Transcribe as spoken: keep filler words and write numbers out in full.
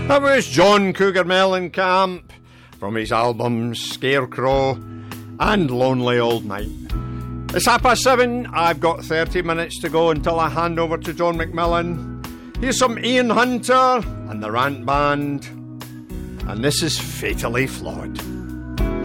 That was John Cougar Mellencamp from his albums Scarecrow and Lonely Old Night. It's half past seven. I've got thirty minutes to go until I hand over to John McMillan. Here's some Ian Hunter and the Rant Band, and this is Fatally Flawed.